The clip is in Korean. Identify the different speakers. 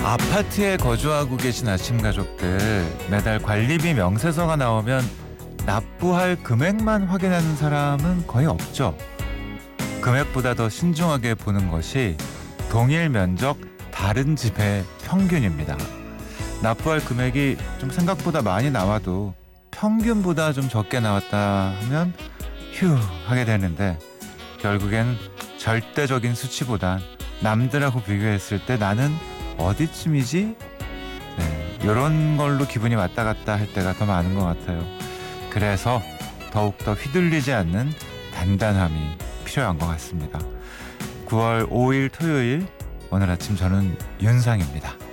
Speaker 1: 아파트에 거주하고 계신 아침 가족들, 매달 관리비 명세서가 나오면 납부할 금액만 확인하는 사람은 거의 없죠. 금액보다 더 신중하게 보는 것이 동일 면적 다른 집의 평균입니다. 납부할 금액이 좀 생각보다 많이 나와도 평균보다 좀 적게 나왔다 하면 휴 하게 되는데, 결국엔 절대적인 수치보단 남들하고 비교했을 때 나는 어디쯤이지? 이런 걸로 기분이 왔다 갔다 할 때가 더 많은 것 같아요. 그래서 더욱더 휘둘리지 않는 단단함이 필요한 것 같습니다. 9월 5일 토요일, 오늘 아침 저는 윤상입니다.